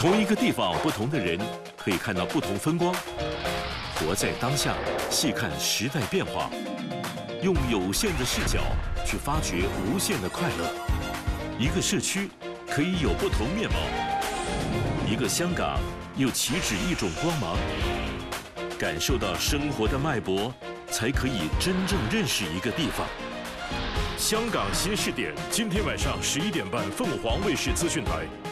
同一个地方，不同的人可以看到不同风光。活在当下，细看时代变化，用有限的视角去发掘无限的快乐。一个社区可以有不同面貌，一个香港又岂止一种光芒？感受到生活的脉搏，才可以真正认识一个地方。香港新视点，今天晚上11点半，凤凰卫视资讯台。